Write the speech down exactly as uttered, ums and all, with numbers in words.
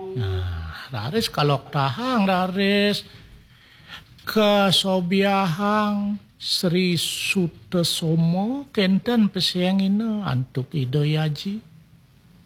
Nah, raris kalok tahang raris kesobiahang Sri Sutesomo kenten peseang ina antuk ide yaji.